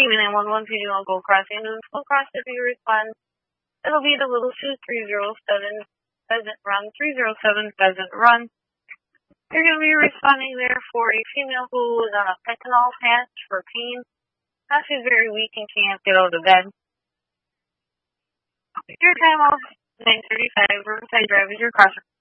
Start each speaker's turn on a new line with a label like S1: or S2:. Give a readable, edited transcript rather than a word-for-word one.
S1: Navy 911 Regional Gold Crossing. And Gold Cross, if you respond, it'll be the Little 2307 Pheasant Run, 307 Pheasant Run. You're going to be responding there for a female who is on a fentanyl patch for pain. Now she's very weak and can't get out of bed. Your time off, 9:35, Riverside Drive is your crosser.